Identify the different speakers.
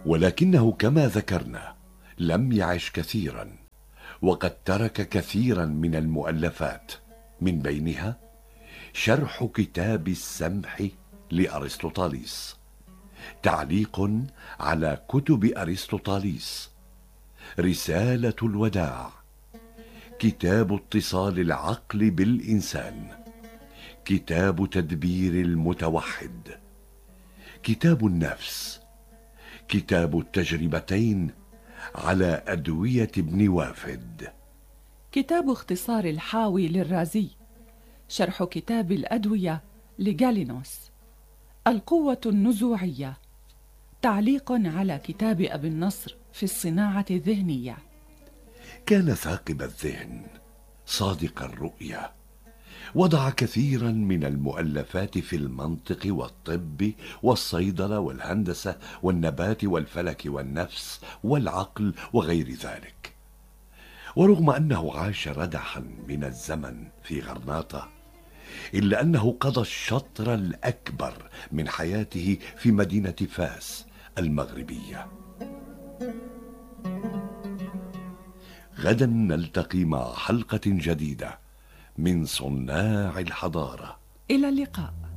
Speaker 1: ولكنه كما ذكرنا لم يعش كثيرا، وقد ترك كثيرا من المؤلفات، من بينها شرح كتاب السمح لأرسطوطاليس، تعليق على كتب أرسطوطاليس، رسالة الوداع، كتاب اتصال العقل بالإنسان، كتاب تدبير المتوحد، كتاب النفس، كتاب التجربتين على أدوية ابن وافد،
Speaker 2: كتاب اختصار الحاوي للرازي، شرح كتاب الأدوية لجالينوس، القوة النزوعية، تعليق على كتاب أبي النصر في الصناعة الذهنية.
Speaker 1: كان ثاقب الذهن، صادق الرؤية، وضع كثيرا من المؤلفات في المنطق والطب والصيدلة والهندسة والنبات والفلك والنفس والعقل وغير ذلك. ورغم أنه عاش ردحا من الزمن في غرناطة، إلا أنه قضى الشطر الأكبر من حياته في مدينة فاس المغربية. غدا نلتقي مع حلقة جديدة من صناع الحضارة.
Speaker 2: إلى اللقاء.